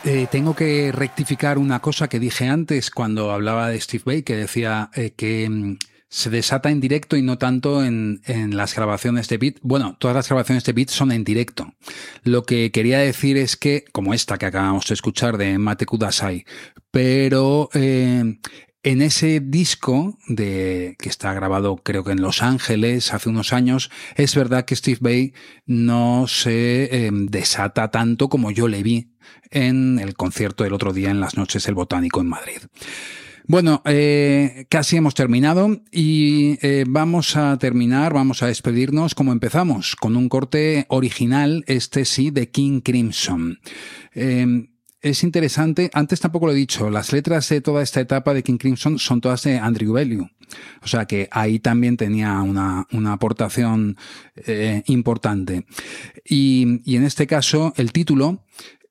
Tengo que rectificar una cosa que dije antes cuando hablaba de Steve Vai, que decía que se desata en directo y no tanto en las grabaciones de beat. Bueno, todas las grabaciones de beat son en directo. Lo que quería decir es que, como esta que acabamos de escuchar de Mate Kudasai, pero en ese disco que está grabado creo que en Los Ángeles hace unos años, es verdad que Steve Vai no se desata tanto como yo le vi en el concierto del otro día en las noches del Botánico en Madrid. Bueno, casi hemos terminado y vamos a despedirnos como empezamos, con un corte original, este sí, de King Crimson. Es interesante, antes tampoco lo he dicho, las letras de toda esta etapa de King Crimson son todas de Andrew Bellew. O sea que ahí también tenía una aportación importante. Y en este caso, el título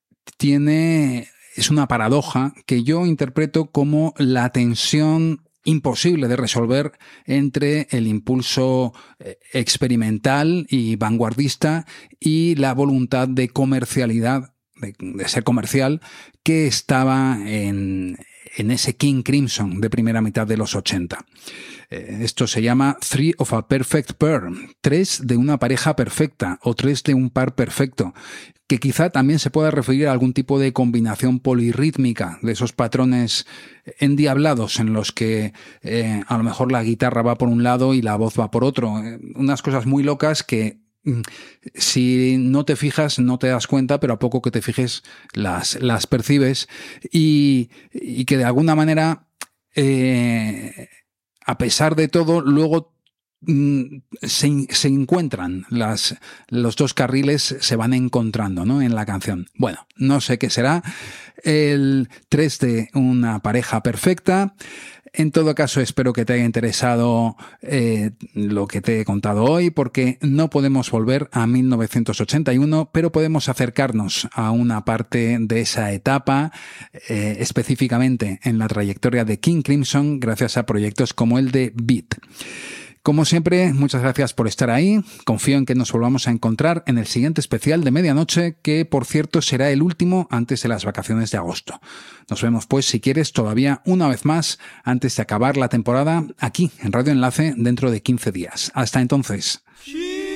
es una paradoja que yo interpreto como la tensión imposible de resolver entre el impulso experimental y vanguardista y la voluntad de comercialidad, de ser comercial, que estaba en ese King Crimson de primera mitad de los 80. Esto se llama Three of a Perfect Pair, 3 de una pareja perfecta o 3 de un par perfecto, que quizá también se pueda referir a algún tipo de combinación polirrítmica, de esos patrones endiablados en los que a lo mejor la guitarra va por un lado y la voz va por otro. Unas cosas muy locas que si no te fijas no te das cuenta, pero a poco que te fijes las percibes y que de alguna manera a pesar de todo luego se encuentran, los dos carriles se van encontrando, ¿no?, en la canción. Bueno, no sé qué será el 3 de una pareja perfecta. En todo caso, espero que te haya interesado lo que te he contado hoy, porque no podemos volver a 1981, pero podemos acercarnos a una parte de esa etapa, específicamente en la trayectoria de King Crimson, gracias a proyectos como el de Beat. Como siempre, muchas gracias por estar ahí. Confío en que nos volvamos a encontrar en el siguiente especial de medianoche, que por cierto será el último antes de las vacaciones de agosto. Nos vemos pues, si quieres, todavía una vez más antes de acabar la temporada aquí en Radio Enlace dentro de 15 días. Hasta entonces.